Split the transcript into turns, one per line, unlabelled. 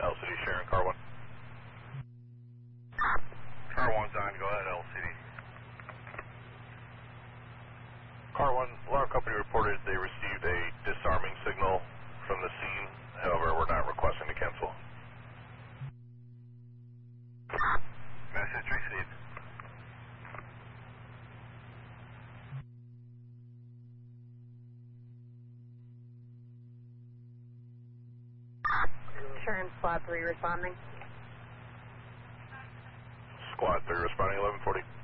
LCD Sharon, car 1. Car 1's on, go ahead, LCD. Car 1, alarm company reported they received a disarming signal from the scene. However, we're not requesting to cancel. Message received.
Sharon, Squad 3 responding.
Squad 3 responding, 1140.